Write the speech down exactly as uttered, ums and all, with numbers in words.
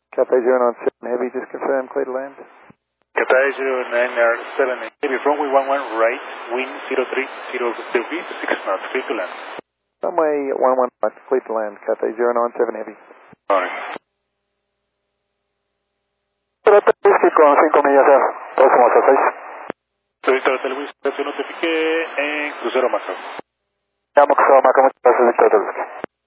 Cathay zero nine seven Heavy, just confirm, clear to land. Cathay zero nine seven Heavy, runway one one right, wind zero three zero zero feet, six knots, clear to land. Runway one one right, clear to land, Cathay zero nine seven Heavy. Alright. Whisky con cinco millas, próximo a seis. Servicio Hotel Whisky, se notifique en crucero Maca. Llamo crucero Maca, muchas gracias, Victor Hotel Whisky.